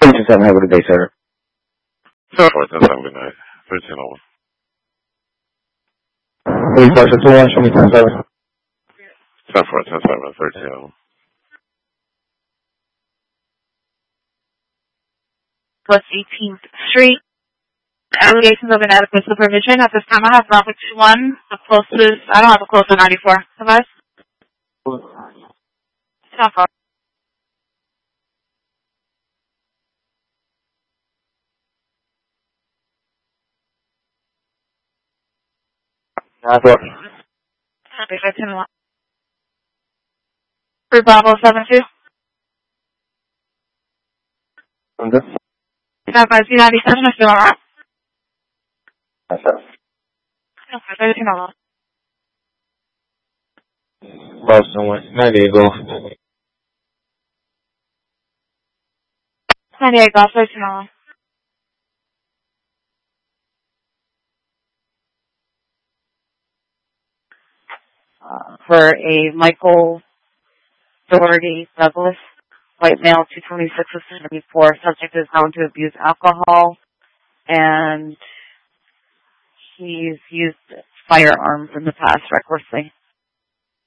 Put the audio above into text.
13-7, have a good day, sir. 7-4-10-7, good night. 13-1. Police officer 2-1, show me 10-7. 7-4-10-7, 13-1. West 18th Street. Allegations of inadequate supervision. At this time, I have Bravo 2-1. The closest, I don't have a close to 94. Device? How far? Copy, 13-1. For Bravo 7-2. Copy, C-97, is still alright? Yes, sir. Okay, 13-1. Bravo 1, 98 Golf. 98 Golf, 13-1. For a Michael Doherty Douglas, white male, 226 of 74, subject is known to abuse alcohol, and he's used firearms in the past recklessly.